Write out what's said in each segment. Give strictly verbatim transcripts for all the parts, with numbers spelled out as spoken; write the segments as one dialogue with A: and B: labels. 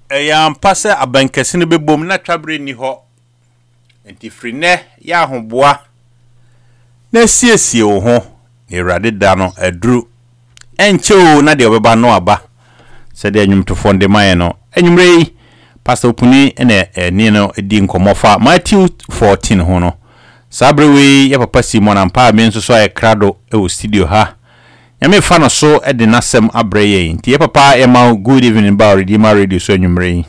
A: Eya mpase abankese no bebom na twabre ni ho. Enti frine ya ahoboa. Na siesie wo ho. Ewrade da no aduru. Enche o na de obeba no aba. Se de anwumtofo nde maye no. Anwumre Pastor Opuni ene ni no edi nkomofa Matthew fourteen ho no. Sabrewe ya papa Simon ampa me nso so aye krado e o studio ha. Nyame fa no so e de nasem abreye. Nti ye papa e ma good evening ba Redeemer Radio so anwumre.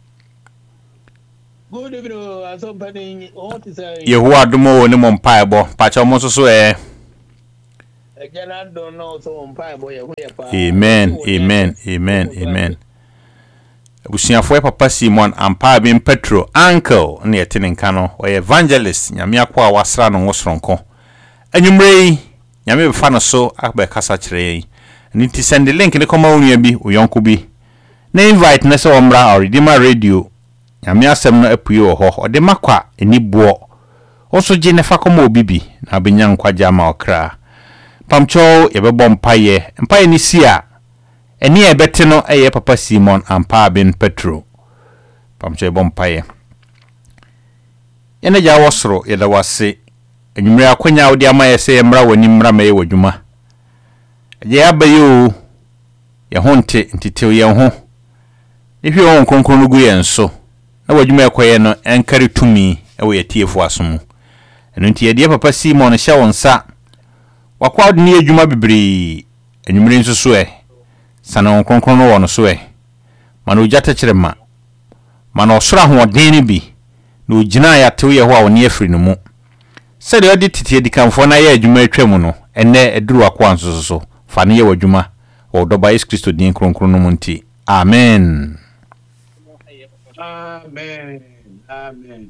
B: Good evening, asompani what is a
A: Yehowa adomo ne mo mpa ebo. Pa cha mo so so e.
B: Ejana don't know so mpa ebo ye ho ye pa.
A: Amen, amen, amen, amen. Abusuafo papa Simon ampa bin Petro uncle na yetene nka no o evangelist nyame akwa wasra no ngosronko anwumrei nyame befa no so akba kasa kire ni ti send the link ne koma onua bi oyonko bi na invite na se omra Redeemer Radio nyame asem no apuye wo ho ode makwa eni buo oso je ne fa koma obibi na benya nkwaja ma okra pamcho yebebom mpaye mpaye ni sia eni ebete no eye papa Simon ampa bin Petro pamche bompaye ene ja wosoro yeda wase enwumre akonya odi amaye se emra wani mra maye wadwuma je abayo ye honte ntitew ye ho ehwe won konkro no gu ye nso na wadwuma ekoye no enkari tumi ewe yetiefo asomu eno nti ye papa Simon hye wonsa wakwa odi ne adwuma bibiri enwumre nso so e sana konkro no wono so e mana ojata kirema mana osura hoden ni bi na ogina ya tew ye ho a woni afiri no mu se de odi titi edikanfo na ye adwuma atwam no enne eduru akwa nso so fa ne ye wadwuma wo doba Yesu Kristo din konkro no mu nti amen
B: Amen. Amen.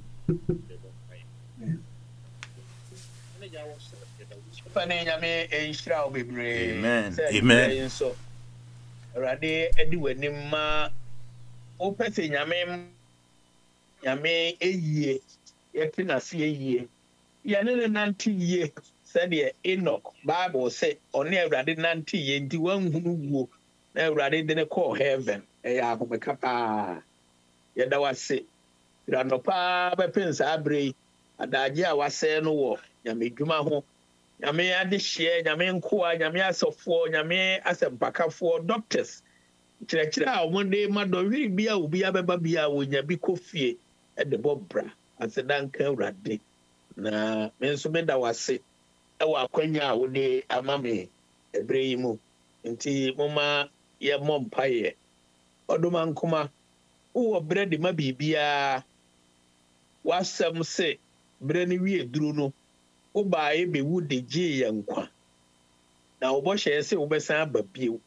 B: Fane nyame enhira obebre.
A: Amen. Amen.
B: So Rade edi wanim ma opese nyame nyame eyie yete na se eyie ya ne nanti yie said Enoch Bible say oni Awurade nanti yie nti wanhunu wuo na Awurade de ne call heaven e ya akobeka pa ya da wase ranopa bepensa abre adaje a wase no wo nyame dwuma ho nyame ade hye nyame nkoa nyame asofo nyame asempakafo doctors kirakira a omonde madowiri bia obi abeba bia wonya bi kofie e de bobra asedanka Awurade na menso meda wase e wa akwanya a wode amame ebre mu nti moma ye mompaye odoma nkoma wo bredi ma bibia wasem se breni wie duru no wo baaye be wo de je yankwa na wo bo hye se wo besan ababie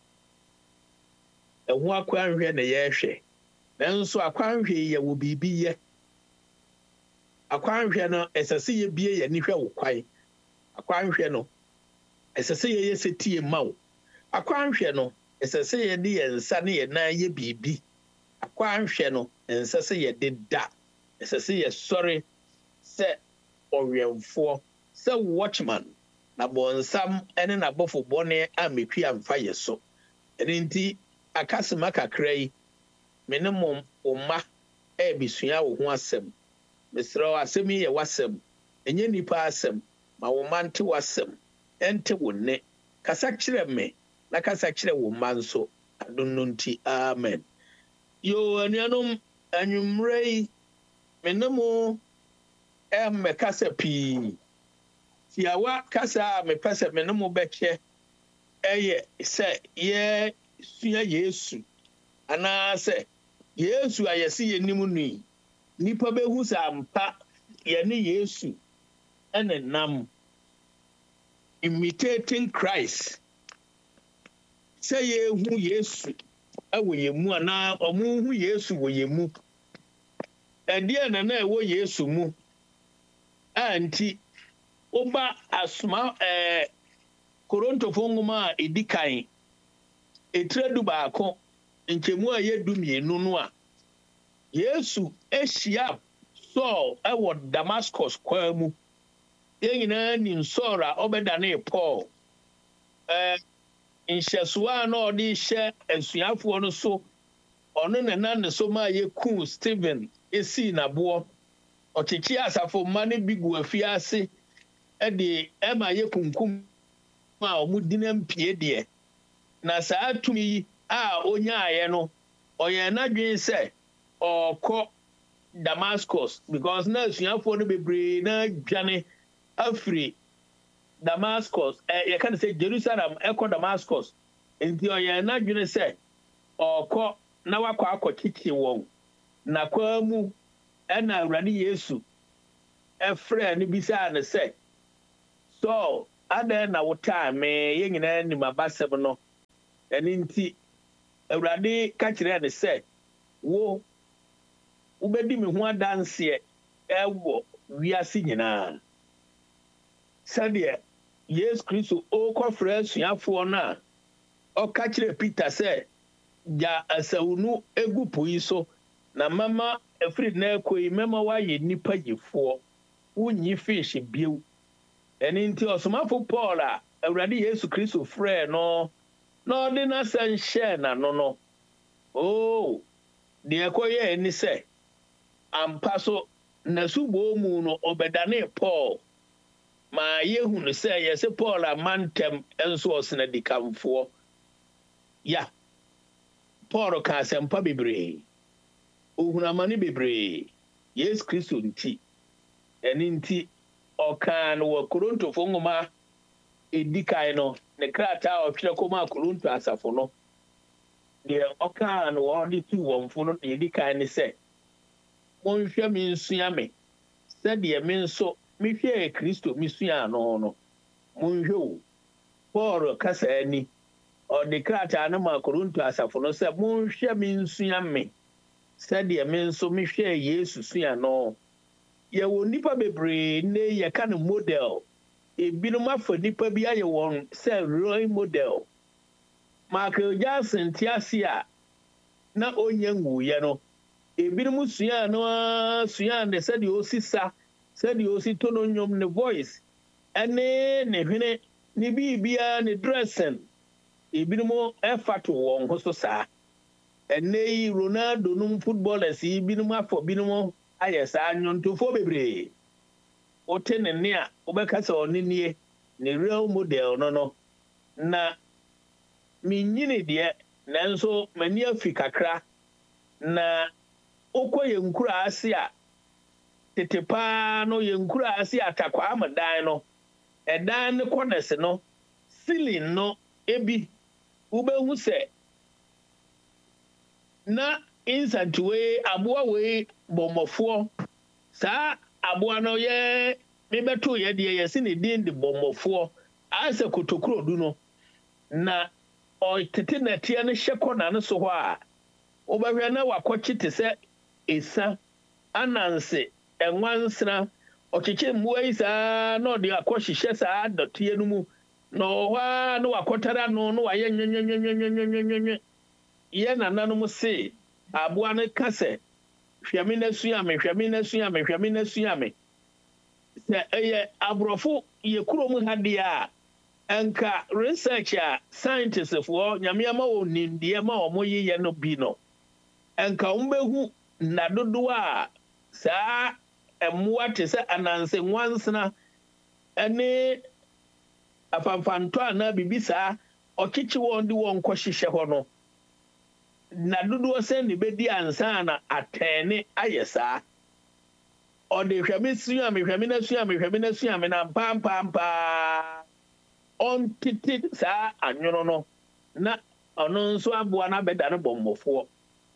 B: ehu akwanhwe na ye hwe nanso akwanhwe ye wo bibi ye akwanhwe no esese ye bie ye ni hwe wo kwai akwanhwe no esese ye ye setie mawo akwanhwe no esese ye de ye nsa ne ye na ye bibi akwanhwe no esese ye de da esese ye sorry se orienfo se watchman na bonsam ene na bofo bone amekwi amfa yeso enti akasema kakrai menemo omma e bisua wo ho asem mesro asem ye wasem enye nipa asem ma wo mante wasem ente wonne kasa kire me na kasa kire wo manso adonno nti amen yo anuanom anwumrei menemo em me kasa pi tiawa kasa me pese menemo beche eye se ye sua Yesu ana se Yesu ayesi yenimu ni nipa behu sa ampa ye ne Yesu ene nam imitating Christ se ye hu Yesu awo yemu ana omu hu Yesu wo yemu ede na na ewo Yesu mu anti oba asma eh Korinto ngoma edikan etredu baako nkemu a yedu mienu no a Yesu ehia Saul ewo Damascus kwa mu yenyina ni Saul a obeda na Paul eh nhyesoa na odi hye asuafo no so ono ne na ne so ma ye ku Stephen esi na bo ochichi asafo ma ne bi gu afiase e de e ma ye kunkum a omudina mpie de na saa tumi a onyaaye no oye na dwen se okọ Damascus because na asuafo no bebre na dwane afri Damascus eh you can say Jerusalem ekọ Damascus enti oye na dwen se okọ na wakọ akọchichi won na kwa mu ena Awurade Yesu efre ne bisa ne se so ada na wota me ye nyina ni mabasem no eni nti Awurade ka kire ne se wo ubedi me ho adanse ewo wiase nyina sade Yesu Kristo o kofre asuafo na o ka kire Peter se ja asawunu egu poyi so na mama efri na ekoi mama wa ye nipa yefo unyi fish biew eni nti osomafo Paul a Awurade Yesu Kristo frɛ no no de na san share na no no oh de ekoye ni se ampa so na subo mu no obedane Paul ma yehu no se yese Paul a mantem enso osena dikamfo ya Paul ka sempa bebre ohuna mani bebre Yesu Kristo nti eni nti okan wo Korinto fongoma edikai no ne krata otwere koma Korinto asafo no de okan wo di tu wonfo no edikai ne se monhwe mi nsua me se de me nso me hwe Kristo mi sua no no monhwe wo Paul kasa ani o de krata na ma Korinto asafo no se monhwe mi nsua me se de me nso me hwe Yesu sua no ye wo nipa bebre ne ye kan model e binum afa nipa bi aye won se role model Michael Jackson tiasia na onyangu ye no e binum sua no sua ne se de osisa se de osito no nyom ne voice ene ne hwene ne bibia ne dressing e binum efato won ho so saa ene Ronaldo num footballers e binum afa binum ayesa anyonto bebre otene ne a obekasa onenie ne real model no no na minyini de nanso mani afi kakra na okoye nkura ase a tetepa no ye nkura ase atakwa amadan no edan ne corners no ceiling no ebi ubehu se na instant we aboa we bomofo sa aboa no ye mebeto ye de ye se ne din de bomofo asa kotokuro du no na o tete na tie ne hyeko na ne so ho a obahwe na wakochi te se esa ananse enwansra ochiche muai sa na de akohihye sa dotie no mu no hwa na wakotara no no waye nyenyenyenyenyenyenyenye ye nananom se aboa ne kase hwame na suame hwame na suame hwame na suame se eye abrofo ye kurom hade a enka researcher scientists for nyame ama onindie ma omoye ye no bi no enka umbehu na dodo a saa emwa te se ananse nwansena ene afamfanto ana bibisa okichi won di won kohihye ho no na dodo se ne bedi ansa na atene ayesa ode hwame sua me hwame na sua me hwame na sua me na pampampa on titi sa anyono no na ono nso aboa na beda ne bommofo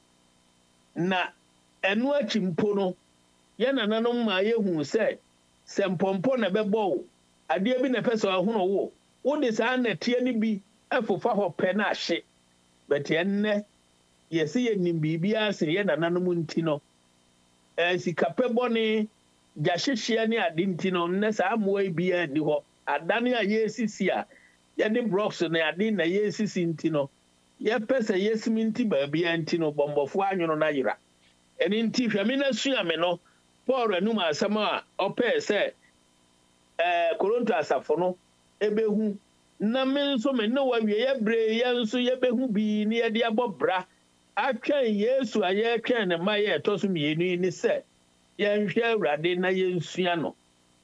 B: na enu achimpo no ye nananom ma yehu se sempompo na bebo ade bi na pese ahono wo wo de sa na tie ni bi afofa ho pe na ahye bete enne yesi ye nimbibia se ye nananom nti no eh sikape boni gahyehyia ni ade nti no ne sa amoa bia ni ho adane a yesisi a ye de blocks na ade na yesisi nti no ye pese yesimi nti ba bia nti no bombofo anwono na yira eni nti hwame na suame no Paul anum asama a ope se eh Korinto asafo no ebehu na me nso me ne wa wie ye bre ye nso ye behu bi ni ye de abobra atwɛn Yesu a yɛtwɛn ne ma yɛ ɛtɔ so mmienu ni sɛ yɛnhwɛ Awurade na yɛnsua no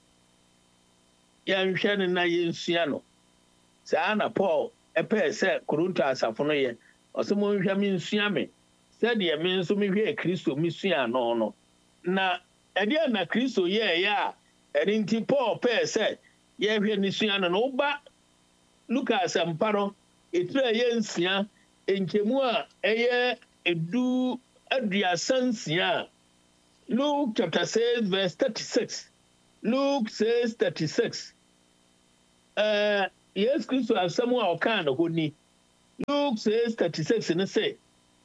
B: yɛnhwɛ ne na yɛnsua no saa na Paul ɛpɛɛ sɛ Korinto asafo no yɛ ɔsɛ monhwɛ me nsua me sɛdeɛ me nso mehwɛ Kristo mesua no no na ɛdeɛ na Kristo yɛɛyɛ a ɛne nti Paul pɛɛ sɛ yɛhwɛ ne sua no no woba Luka asɛmpa no ɛtiri a yɛnsia nkyɛmu a ɛyɛ edu aduasa nsia Luke chapter six verse thirty-six Luke six thirty-six uh, yes Kristo asɛm a ɔkaa no hɔ ni Luke six thirty-six ne sɛ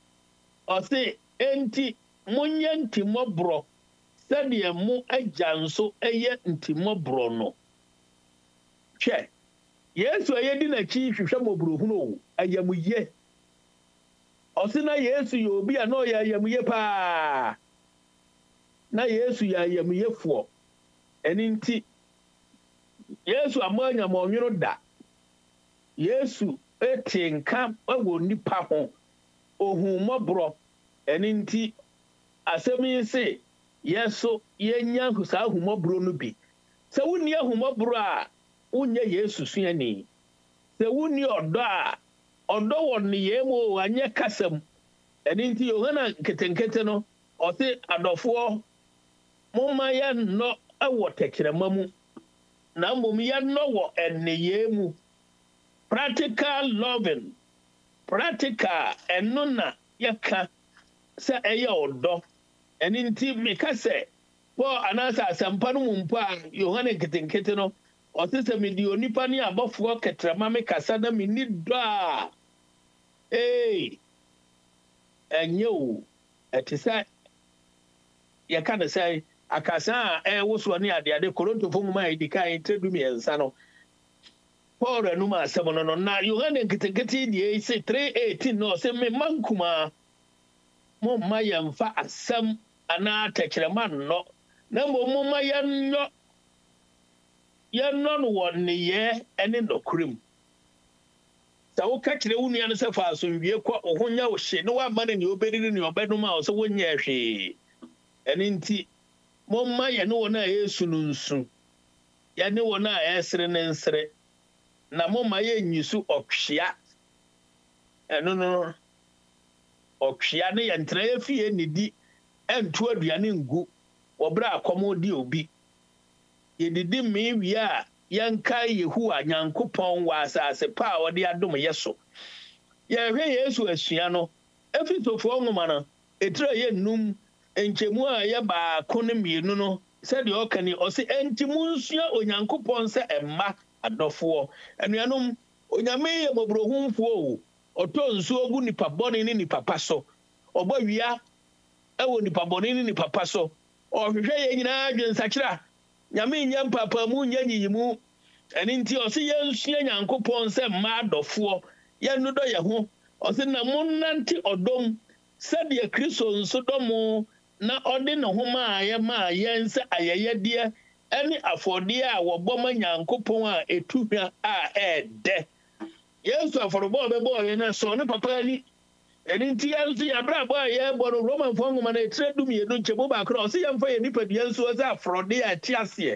B: ɔse enti monyɛ ntimmɔborɔ sɛdeɛ mo agya nso ɛyɛ ntimmɔborɔ no hwɛ Yesu a yɛdi n'akyi hwehwɛ mmɔborɔhunu o ayamye ɔse na Yesu yɛ obi a na ɔyɛ ayamye paa na Yesu yɛ ayamyefoɔ ɛne nti Yesu ama anyamɔnwono da Yesu ete nka wɔ nipa ho ohun mmɔborɔ ɛne nti asɛm yi se yɛso yɛnya saa ahumɔborɔ no bi sɛ wonni ahumɔborɔ a wonyɛ Yesu suani sɛ wonni ɔdɔ a ɔdɔ wɔ nneyɛe mu anyɛ kasam ɛne nti Yohana nketenkete no ɔse adɔfoɔ momma yɛnnɔ ɛwɔ tɛkyerɛma mu na mmom yɛnnɔ wɔ nneyɛe mu practical loving practical ɛno na yɛka sɛ ɛyɛ ɔdɔ ɛne nti meka sɛ Paul anaasɛ asɛmpa no mu mpo a Yohana nketenkete no ɔse sɛ mede onipa ne abɔfoɔ kɛtrɛma me kasa na menni dɔ a ee ɛnyɛ o ɛte sɛ yɛka ne sɛ akasa a ɛwɔ soɔ ne adeade Korintofo nwoma a ɛdi kan tire du mmiɛnsa no Paul anum asɛm no no na Yohana nketenkete deɛ sɛ three eighteen no ɔse me ma nkumaa momma yɛmfa asɛm anaa tɛkyerɛma nnɔ na mmom momma yɛnnɔ yɛnnɔ no wɔ nneyɛɛ ɛne nnɔkorɛm sɛ woka kyerɛ wo nua no sɛ fa asomdwie kɔ wo ho nyɛ wo hye ne woamma no nea wobɛdidi ne ɔbɛnom a wo sɛ wonyɛ hwee ɛne nti momma yɛne wɔn a yɛsu no nsu yɛne wɔn a ɛsere ne nsere na momma yɛnyi so ɔtwea ɛno no ɔtwea ne yɛntena yɛfie nidi ɛnto aduane ngu wɔbrɛ akɔmɔ di obi yɛdidi mmee wie a yɛnka Yehowa Nyankopɔn wɔ asase pa a wɔde adom yɛ so yɛhwɛ Yesu asua no Efesofoɔ nwoma no ɛtire yɛ nnum nkyɛmu a yɛ baako ne mmienu no sɛdeɛ ɔka ni ɔse enti monsua Onyankopɔn sɛ ɛmma adɔfoɔ anuanom onyame yɛ mmɔborɔhumfoɔ o ɔtɔ nsuo gu nipa bɔne ne nipa pa so ɔbɔ wia ɛwɔ nipa bɔne ne nipa pa so ɔhwehwɛ yɛ nyinaa dwensakyera nyame nyɛ mpapa mu nyɛ nyiyimu ɛne nti ɔse yɛnsua Nyankopɔn sɛ mma adɔfoɔ yɛno dɔ yɛ ho ɔse na monnante ɔdɔm sɛdeɛ Kristo nso dɔ mo na ɔde ne ho maa yɛ maa yɛn sɛ ayɛyɛdeɛ ɛne afɔdeɛ a wɔbɔ ma Nyankopɔn a ɛtu hwa a ɛɛdɛ Yesu afɔrebɔ a ɔbɛbɔ yɛn no sɔ ne papa ani ɛne nti yɛn nso yɛabrabɔ a yɛbɔ no Romanfoɔ nwoma no ɛtire du mmienu nkyɛmu baako no ɔse yɛmfa yɛ nipadua nso sɛ afɔdeɛ a ɛte aseɛ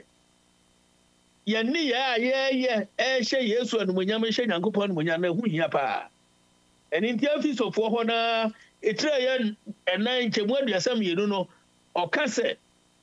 B: yɛne yɛ a yɛyɛ ɛhyɛ Yesu animonyam hyɛ Nyankopɔn animonyam na ɛho hia paa ɛne nti Efesofoɔ hɔ na ɛtire yɛ ɛnan nkyɛmu aduasa mmienu no ɔka sɛ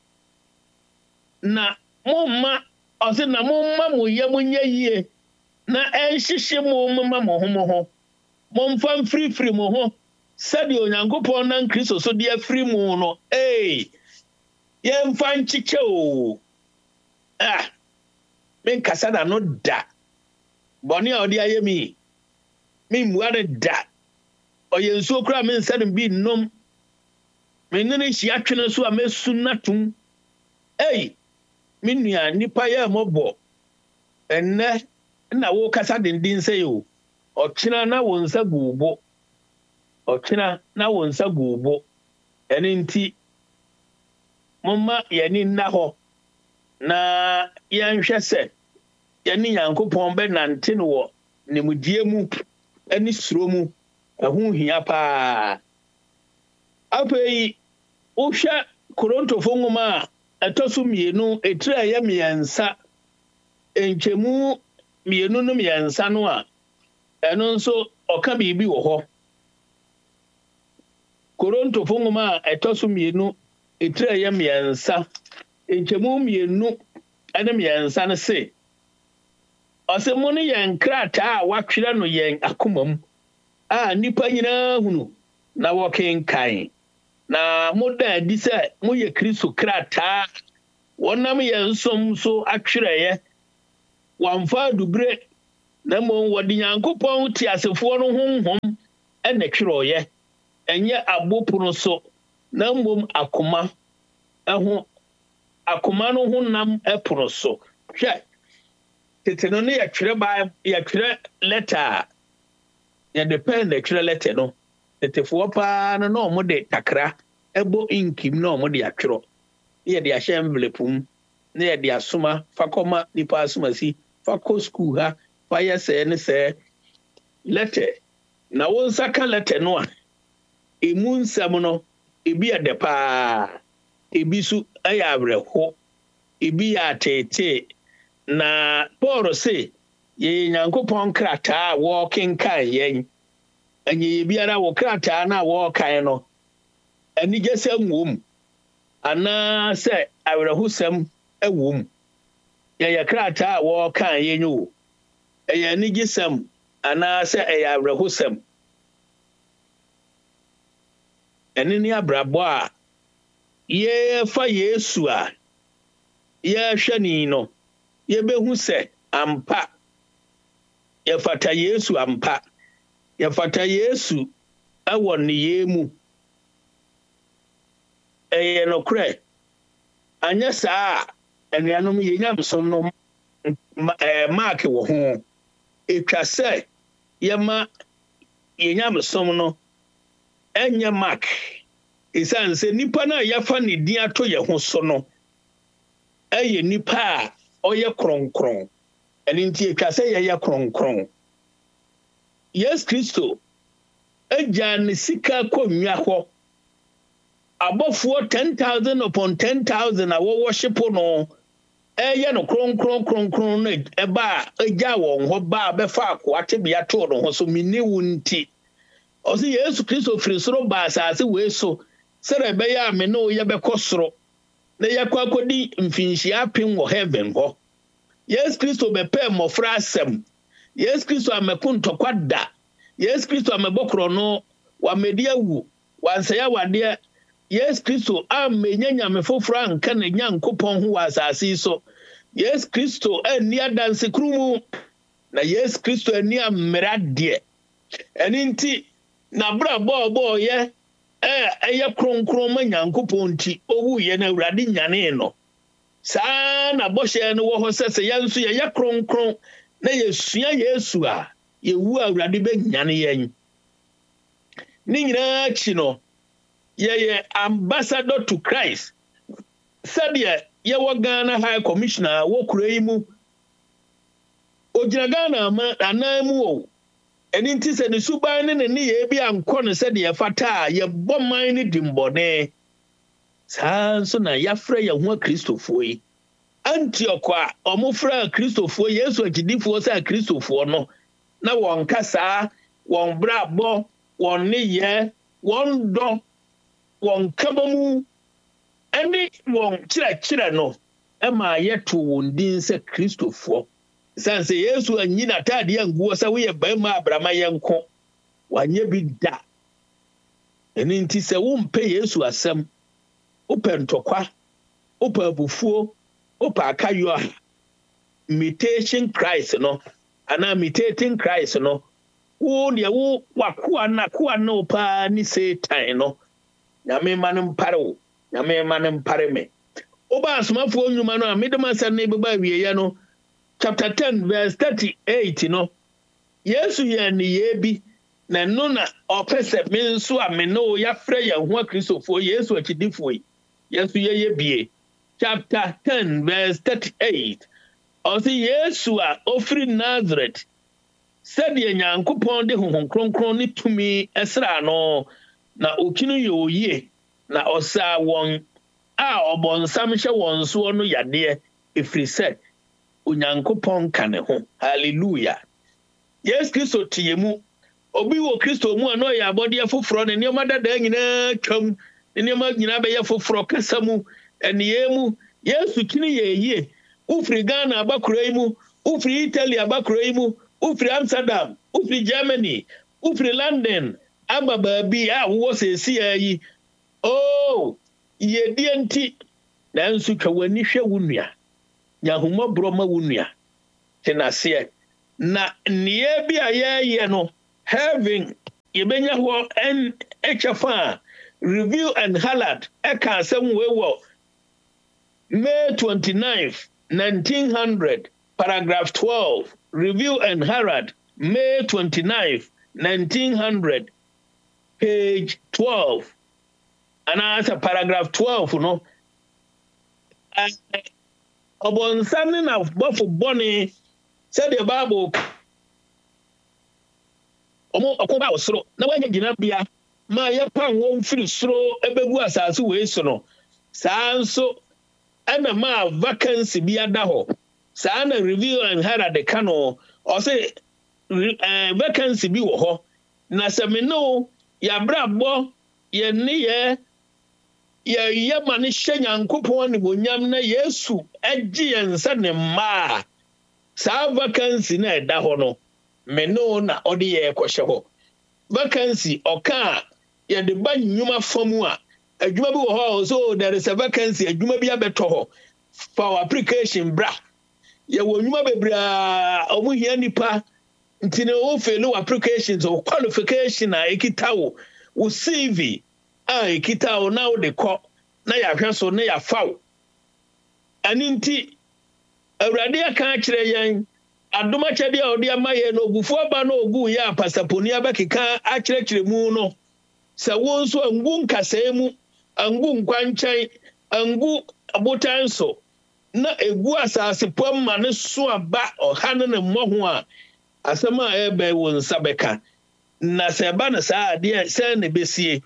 B: na momma ɔse na momma mo yɛ mo nyɛ yie na ɛnhyehye mo mma mo ho mo ho momfa mfirifiri mo ho sɛdeɛ Onyankopɔn nan Kristo so de afiri mu no ee yɛmfa nkyekyɛ o ah menkasa da no da bɔne a ɔde ayɛ mi memmua no da ɔyɛ nsuo koraa mensa no bi nnom menne no hyia twene so a mɛsu natom ei me nua nipa yɛ mmɔbɔ ɛnnɛ na wo kasa dendin sɛ yo ɔkyena na wo nsa guubo ɔkyena na wo nsa guubo ɛne nti momma yɛni nna hɔ na yɛnhwɛ sɛ yɛne Nyankopɔn bɛnante no wɔ nimdie mu ɛne suro mu ɛho hia paa Ape Usha Koronto Fongoma atosu mienu etira ya miensa enchemu mienu no miensa no a eno nso oka bibi wo ho Koronto Fongoma atosu mienu etira ya miensa enchemu mienu ene miensa no se ose mo ne yen krata a watwere no yen akomam a nipa nyina hunu na wokenkan na moda di se mo ye Kristo krata wonam ye nsom so atwereye wamfa dubre na mo wodi Nyankopɔn ti asefo no honhom ena twerɛye enye abopono so na mbom akoma eho akoma no honam epono so hwɛ tete no ne yɛtwerɛ ba yɛtwerɛ letter ya depend twerɛ letter no tetefo pa no no mo de takra ebo inkim no mo de atwerɛ ye de ahye envelope mu ne ye de asoma fakoma nipa asoma si fako school ha fa yese ne se letter na won saka letter no a emu nsam no ebi ade pa ebi su aya abrɛho ebi ya tete na Paul say ye Nyankopɔn krata walking kan yen enye biara wo krata na wo kan no ani gesem wom ana se awerehusem ewom ye ye krata wo kan yen o eye ani gesem ana se eye awerehusem eni ni abrabo a ye fa Yesu a ye hwani no ye behu se ampa ye fata Yesu ampa ye fata Yesu awo ne yemu eye no kre anya saa enuanom ye nyamsom no eh mark wo ho etwa se ye ma ye nyamsom no enya mark isan se nipa na ya fa ne din ato ye ho so no eye nipa a oye kronkron eni nti etwa se ye ye kronkron Yes Kristo eja ne sika konwa ho abofo ten thousand upon ten thousand awo worship no eye no kronkron kronkron no eba eja won ho ba be fa akwa tebia to no ho so mini wunti osi Yesu Kristo firi soro ba asase we so sere be ya me no ye be kosoro na ye kwa kodi mfinshi apin wo heaven ho Yes Kristo be pe mofra asem Yes Kristo amekunto kwada Yes Kristo amebokro no wa media wu wansaya wade Yes Kristo amenya nyame fofura nka na Nyankopɔn ho asase so Yes Kristo ani adanse krumu na Yes Kristo ani amrade eninti na bra bo bo ye eh eye kronkron ma Nyankopɔn ti owu ye na awurade nyane no saa na bɔhye no wo ho sese yanso ye ye kronkron na yesua Yesu a yewu awurade be nyane yen ni nyina chi no ye ye ambassador to Christ said ye wo Ghana High Commissioner wo kura yi mu ogyina Ghana ma anamu o eni nti se ne suban ne ne ye bi ankɔ no said ye fata ye boman ne dimbone saa so na yafra ye ho Kristofo yi Antioch a omofra Kristofo Yesu agidifo sa Kristofo no na won kasa won brabo won ne ye won do won kabamu eni won kira kira no e ma yeto won din se Kristofo sanse Yesu anyi na tade anguo sa we ba ma abrama yenko wanye bi da eni nti se wo mpe Yesu asem ope ntokwa ope abufuo ope akayo imitation Christ no ana imitating Christ no wo ne wo wakoa na koa no pa ni Satan no nyame manem pare nyame manem pare me oba asomafo nyuma no amedema san ne beba wiye no chapter ten verse thirty-eight no Yesu ye ne ye bi na no na opese me nso a me no ya frɛ ya ho Kristofo Yesu akidifo yi Yesu ye ye bie chapter ten verse thirty-eight osi Yesu a ofri Nazareth said ye Nyankopɔn de honhom kronkron ne tumi esra no na okinu ye oye na ɔsa wɔn a ɔbɔnsam hyɛ wɔn soɔ no yadeɛ ɛfiri sɛ onyankopɔn ka ne ho. Hallelujah. Yes, Kristo tie mu. Obi wɔ Kristo mu a na ɔyɛ abɔdeɛ foforɔ, ne nneɛma dadaa nyinaa twam, ne nneɛma nyinaa bɛyɛ foforɔ, kasa mu, ɛneyɛ mu. Yesu kini yɛ yie. Ufiri Ghana abakora yi mu, ufiri Italy abakora yi mu, ufiri Amsterdam, ufiri Germany, ufiri London, aba baabi a wowɔ sɛsi yi. Oh, yɛdeɛ nti nanso twa w'ani hwɛ wo nua. Nyahomɔborɔ ma wo nua. Te n'aseɛ. Na nneɛ bi a yɛyɛ no, having yɛbɛnya hɔ ɛn ɛkyɛfa a Review and Herald ɛka asɛm wei wɔ May twenty-ninth, nineteen hundred, paragraph twelve. Review and Herald, May twenty-ninth, nineteen hundred, page twelve. And answer paragraph twelve, you know. Upon something of Buffalo Bonnie said the Bible. Omo akoba osoro na wanya gina bia ma ye pan won firi soro ebegu asase we so no saa nso ana ma vacancy bia da ho saa na Review and Herald de kano o say eh vacancy bi wo ho na se me no ya brabo ye ne ye ye ye ma ne hye Nyankopɔn ne bonyam na Yesu agye yensa ne ma saa vacancy na da ho no me no na odi ye kwhye ho vacancy oka ye de ba nnwuma famu a adwuma bi wo ho so there is a vacancy adwuma bi abeto ho for application bra ye wo nnwuma bebra omu hia nipa ntine wo felu applications or qualification a ekita wo wo C V a ekita wo na wo de kɔ na ya hwɛ so na ya faw aninti awurade aka kyerɛ yɛn adoma kyɛde a ɔde ama yɛ no ogufu aba no ogu yɛ apasaponi abɛkeka akyerɛkyerɛ mu no sɛ wo nso angu nkasɛɛ mu angu nkwankyɛn angu abotan so na egu asase pom ma ne so aba ɔha ne ne mmɔho a asɛm a ɛbɛ wo nsa bɛka na sɛ ba na saa adeɛ sɛ ne besie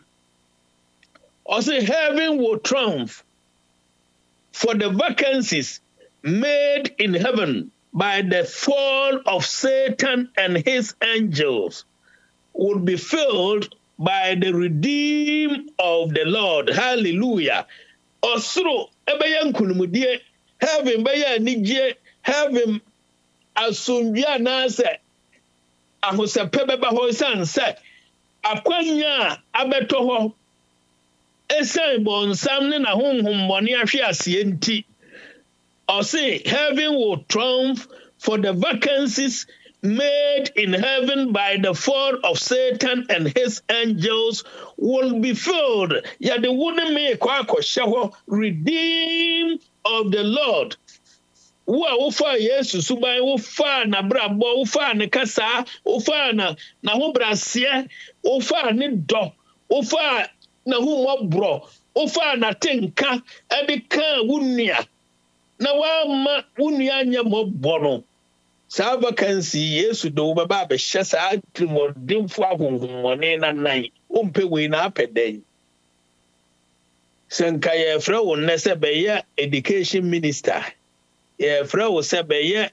B: ɔse heaven will triumph for the vacancies made in heaven by the fall of Satan and his angels will be filled by the redeemed of the Lord. Hallelujah. Osro ebeya nkunumudie heaven beya anigye heaven asomdua na se ahosepe beba ho sanse akwanya abeto ho esen bonsam ne na honhom bone ahwe ase enti or say heaven will triumph for the vacancies made in heaven by the fall of Satan and his angels will be filled. Ya the wouldn't make a redeemed of the Lord. Wa ufa Yesu subai ufa na brabo ufa ne kasa ufa na na ho brasie ufa ne do ufa na ho mobro ufa na tenka e ka wunia na wa ma wunia nya mobbo no saa vacancy Yesu do baba be hye saa trimodimfo ahonhomone na nan ompe we na apeden senka ye fra wo ne se be ye education minister ye fra wo se be ye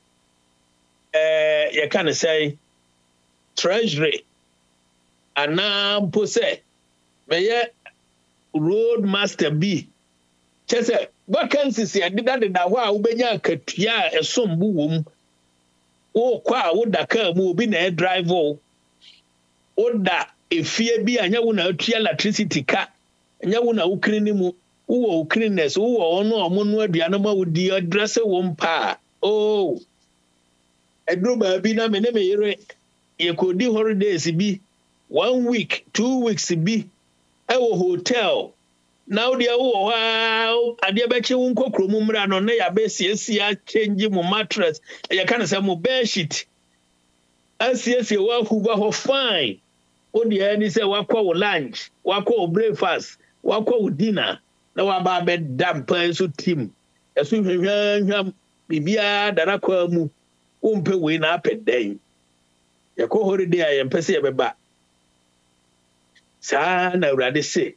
B: eh ye kan say treasury ana mpo se be ye road master B chese vacancies ya dida dida ho a ubenya akatua esombu wom wo kwa wo da ka mu obi na drive wo da efie bi anya wo na atua electricity ka anya wo na ukiri ni mu wo ukiriness wo ono omo no aduane ma wo di address wo mpa oh edro ba bi na me ne me yere ye kodi holidays bi one week two weeks bi e wo hotel now dia wo ha ade be che wo nkokro mu mra no na ya be siesia change mu mattress ya kan say mu bed sheet asiesie wa huba ho fine o dia ni say wa kwa wo lunch wa kwa wo breakfast wa kwa wo dinner na wa ba be dampa so team eso hwehwehwam bibia dara kwa mu o mpe we na apeden ya ko holiday ya mpese ya beba sa na urade se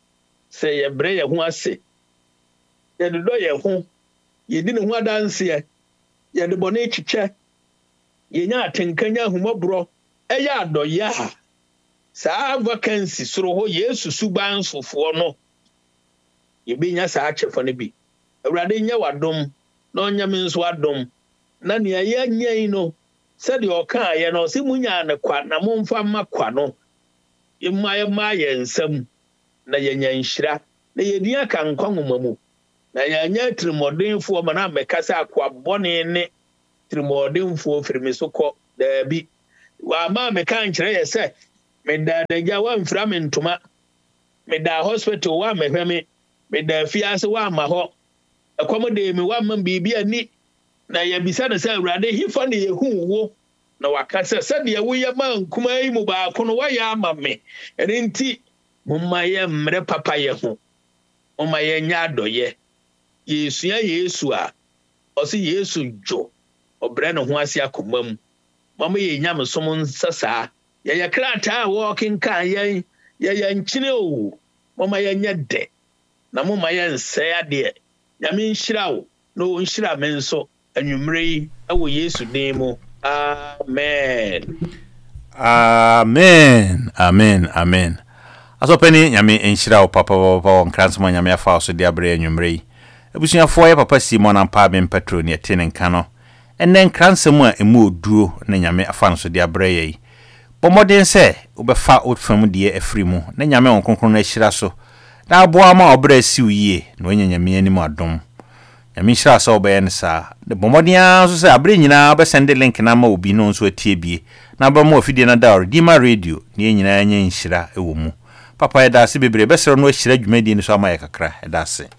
B: sɛ yɛbrɛ yɛ ho ase yɛde dɔ yɛ ho yɛdi ne ho adanseɛ yɛde bɔne twitwɛ yɛnya atenkanya ahumɔborɔ ɛyɛ adɔyɛ a saa vacancy soro hɔ Yesu suban sofoɔ no yɛbɛnya saa kyɛfa no bi Awurade nyɛ wadom na ɔnyɛ me nso adom na nea yɛanya yi no sɛdeɛ ɔkaa yɛ no sɛ munya ne kwa na momfa ma kwa no yɛmma yɛma yɛ nsam na yɛnya nhyira na yɛdi aka nkwa nwoma mu na yɛanya tirimɔdenfoɔ ma na mmɛka sɛ akoa bɔne ne tirimɔdenfoɔ firi me so kɔ daabi wama meka nkyerɛ yɛ sɛ meda adagya wamfira me ntoma meda hospital wa mehwɛ me meda afiase wa ama hɔ ɛkɔm de me wa ma biribi ani na yɛbisa ne sɛ Awurade hifa ne yɛhu wo na waka sɛ sɛdeɛ woyɛ ma nkuma yi mu baako no wayɛ ama me ɛne nti momma yɛ mmerɛ papa yɛ ho momma yɛnyɛ adɔyɛ yɛsua Yesu a ɔse Yesu dwo ɔbrɛ ne ho ase akoma mu momma yɛnya mesom nsa saa yɛyɛ krataa a wɔkenka yɛn yɛyɛ nkyene o momma yɛnyɛ dɛ na momma yɛnsɛe adeɛ Nyame nhyira wo na ɔnhyira me nso anwummere yi ɛwɔ Yesu din mu amen
A: amen amen amen asopani Nyame nhyira wo papa papa won kransoma Nyame afa so de abre anwummere yi abusuafoɔ yɛ papa Simon ampa ben Petro ne ete ne nka no enen kransem a emu oduro na Nyame afa so de abre yi Pomoden se obefa otfam de afiri mu na Nyame won kronkron na hyira so na aboa ma obra siw yie na onye Nyame anim adom Nyame hyira so obe en sa de pomoden so se abre nyina be send link na ma obi no nso atie bie na ba mo afide na da Redeemer Radio ne nyina anya nhyira ewo mu papa eda se bebre be sero no hyira dwumadi ni so ama ye kakra eda se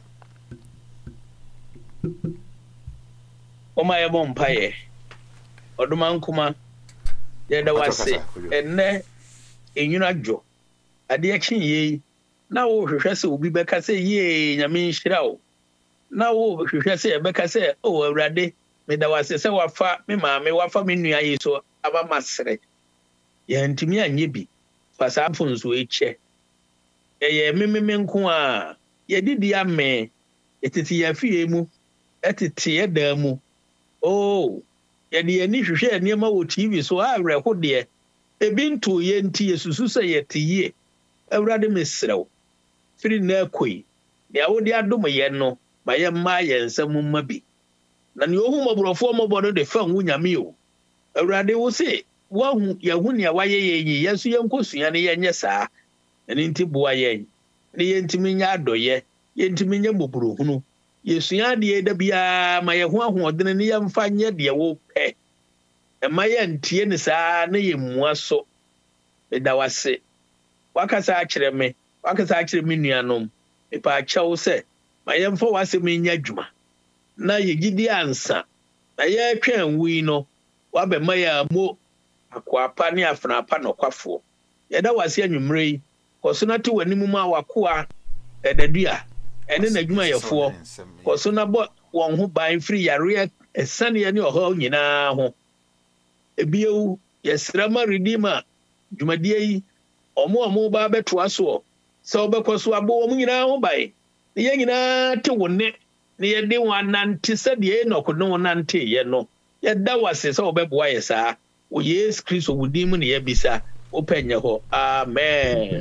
B: Oma ye bom paye oduma nkuma yɛda wase enne enyuna dwo ade akyi yi na wo hwehwɛ sɛ obi bɛka sɛ ye Nyame nhyira wo na wo hwehwɛ sɛ bɛka sɛ o Awurade meda wase sɛ wafa me maame wafa me nua yi so aba masere yɛntimi anye bi fa saa mfonso ekyɛ ɛyɛ mememe nko a yɛdidi ame etiti yafie mu etiti yɛda mu oh yɛde yɛni hwehwɛ nneɛma wɔ T V so awerɛho deɛ ebi nto yɛ nti yesusu sɛ yɛte yie Awurade mesrɛw firi na akoi nea wode adom yɛ no ma yɛ mma yɛ nsɛm mma bi na ne ohun mɔborɔfoɔ mɔbɔ no de fa hu Nyame o Awurade wo se wahu yɛhu nea wayɛ yɛ yi yɛso yɛnkosua ne yɛnyɛ saa ɛne nti boa yɛn ne yɛntimi nya adɔyɛ yɛntimi nya mɔborɔhunu yesua de da bia ma ye ho ahoɔden ne yɛmfa nyɛ de wo pɛ ɛma yɛntie ne saa ne yɛmmua so meda wase wakasa akyerɛ me wakasa akyerɛ me nuanom mepa akyɛw sɛ ma yɛmfa wase me nya adwuma na yɛgidi ansa na yɛtwɛn wi no wabɛma yɛ amo akwapa ne afnapa nokwafoɔ yɛda wase anwummere yi kɔso na te w'anim ma wakoa ɛdadua ene na adwuma yɛfoɔ kɔso na bɔ wɔn ho ban firi yare ɛsane ne ɔhɔ nyinaa ho ebiewu yɛsrama Redeemer dwumadie yi ɔmo ɔmo ba bɛtoa so sɛ ɔbɛkɔ so abɔ wɔn nyinaa ho ban ne yɛ nyinaa te wonne ne yɛde wɔn anante sɛdeɛ Enoch ne wɔn nante yɛ no yɛda wase sɛ ɔbɛboa yɛ saa o Yesu Kristo wudi mu ne yɛbisa opɛnyɛ hɔ amen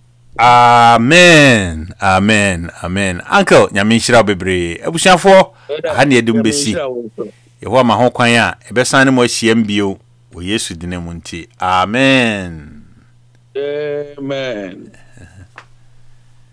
A: Amen, amen, amen. Uncle, Nyame nhyira bebre. Abusuafo, ha ne edum besi. Yeho ma ho kwan a ebesan ne mo ahia mbio. O Yesu dine mu nti. Amen.
B: Amen.